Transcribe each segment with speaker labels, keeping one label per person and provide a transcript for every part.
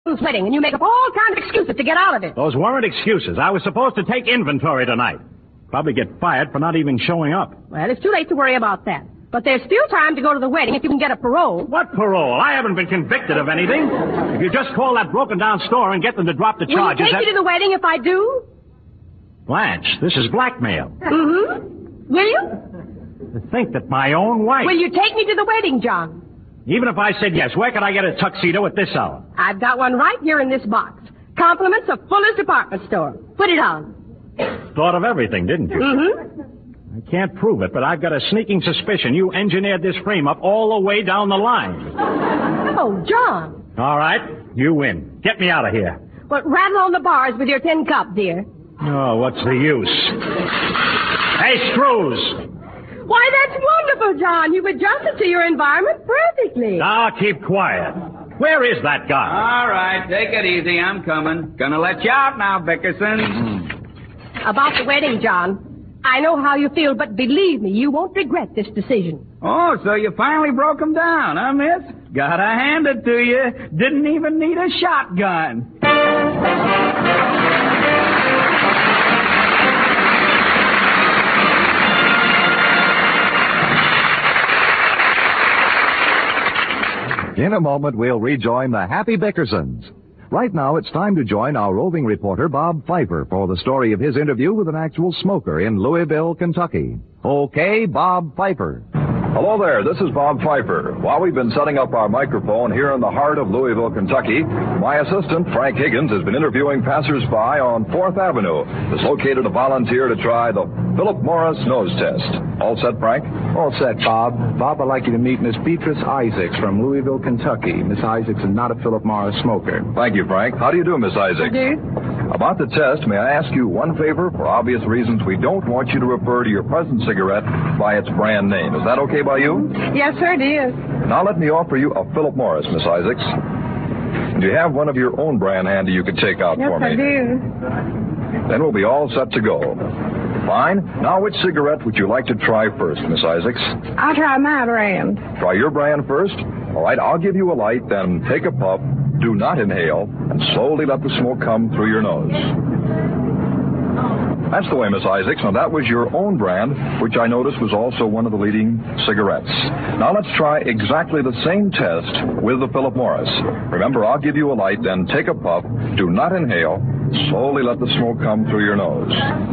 Speaker 1: wedding, and you make up all kinds of excuses to get out of it.
Speaker 2: Those weren't excuses. I was supposed to take inventory tonight. Probably get fired for not even showing up.
Speaker 1: Well, it's too late to worry about that. But there's still time to go to the wedding if you can get a parole.
Speaker 2: What parole? I haven't been convicted of anything. If you just call that broken-down store and get them to drop the charges...
Speaker 1: Will you take me to the wedding if I do?
Speaker 2: Blanche, this is blackmail.
Speaker 1: Mm-hmm. Will you?
Speaker 2: To think that my own wife...
Speaker 1: Will you take me to the wedding, John?
Speaker 2: Even if I said yes, where could I get a tuxedo at this hour?
Speaker 1: I've got one right here in this box. Compliments of Fuller's Department Store. Put it on.
Speaker 2: Thought of everything, didn't you?
Speaker 1: Mm-hmm.
Speaker 2: I can't prove it, but I've got a sneaking suspicion you engineered this frame up all the way down the line.
Speaker 1: Oh, John.
Speaker 2: All right, you win. Get me out of here.
Speaker 1: Well, rattle on the bars with your tin cup, dear.
Speaker 2: Oh, what's the use? Hey, Screws!
Speaker 1: Why, that's wonderful, John. You've adjusted to your environment perfectly.
Speaker 2: Now, keep quiet. Where is that guy?
Speaker 3: All right, take it easy. I'm coming. Gonna let you out now, Bickerson.
Speaker 1: About the wedding, John. I know how you feel, but believe me, you won't regret this decision.
Speaker 3: Oh, so you finally broke him down, huh, miss? Gotta hand it to you. Didn't even need a shotgun.
Speaker 4: In a moment, we'll rejoin the Happy Bickersons. Right now, it's time to join our roving reporter, Bob Pfeiffer, for the story of his interview with an actual smoker in Louisville, Kentucky. Okay, Bob Pfeiffer.
Speaker 5: Hello there, this is Bob Pfeiffer. While we've been setting up our microphone here in the heart of Louisville, Kentucky, my assistant, Frank Higgins, has been interviewing passers-by on 4th Avenue. Has located a volunteer to try the Philip Morris nose test. All set, Frank?
Speaker 6: All set, Bob. Bob, I'd like you to meet Miss Beatrice Isaacs from Louisville, Kentucky. Miss Isaacs is not a Philip Morris smoker.
Speaker 5: Thank you, Frank. How do you do, Miss Isaacs?
Speaker 1: I do.
Speaker 5: About the test, may I ask you one favor? For obvious reasons, we don't want you to refer to your present cigarette by its brand name. Is that okay by you?
Speaker 1: Yes, sir, it is.
Speaker 5: Now let me offer you a Philip Morris, Miss Isaacs. Do you have one of your own brand handy you could take out for me?
Speaker 1: Yes, I do.
Speaker 5: Then we'll be all set to go. Fine. Now, which cigarette would you like to try first, Miss Isaacs?
Speaker 1: I'll try my brand.
Speaker 5: Try your brand first? All right, I'll give you a light, then take a puff, do not inhale, and slowly let the smoke come through your nose. That's the way, Miss Isaacs. Now, that was your own brand, which I noticed was also one of the leading cigarettes. Now, let's try exactly the same test with the Philip Morris. Remember, I'll give you a light, then take a puff, do not inhale, slowly let the smoke come through your nose.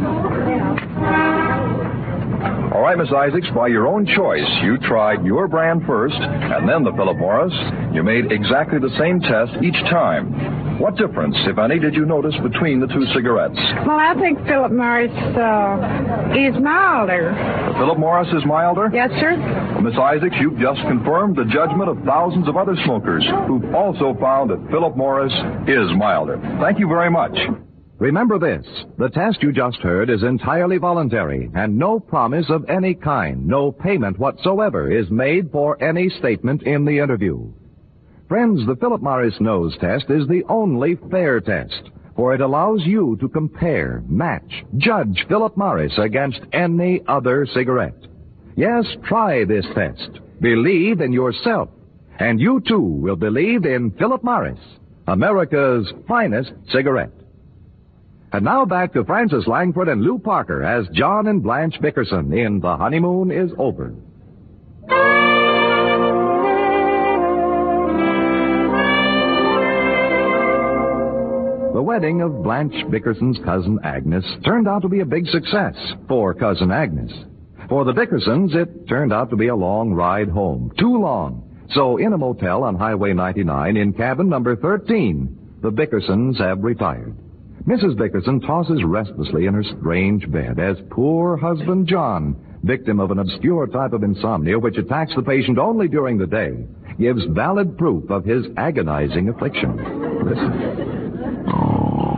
Speaker 5: All right, Miss Isaacs, by your own choice, you tried your brand first and then the Philip Morris. You made exactly the same test each time. What difference, if any, did you notice between the two cigarettes?
Speaker 7: Well, I think Philip Morris is milder.
Speaker 5: The Philip Morris is milder?
Speaker 7: Yes, sir.
Speaker 5: Well, Miss Isaacs, you've just confirmed the judgment of thousands of other smokers who've also found that Philip Morris is milder. Thank you very much.
Speaker 4: Remember this, the test you just heard is entirely voluntary, and no promise of any kind, no payment whatsoever is made for any statement in the interview. Friends, the Philip Morris nose test is the only fair test, for it allows you to compare, match, judge Philip Morris against any other cigarette. Yes, try this test. Believe in yourself, and you too will believe in Philip Morris, America's finest cigarette. And now back to Francis Langford and Lou Parker as John and Blanche Bickerson in The Honeymoon is Over. The wedding of Blanche Bickerson's cousin Agnes turned out to be a big success for Cousin Agnes. For the Bickersons, it turned out to be a long ride home. Too long. So in a motel on Highway 99 in cabin number 13, the Bickersons have retired. Mrs. Bickerson tosses restlessly in her strange bed as poor husband John, victim of an obscure type of insomnia which attacks the patient only during the day, gives valid proof of his agonizing affliction. Listen.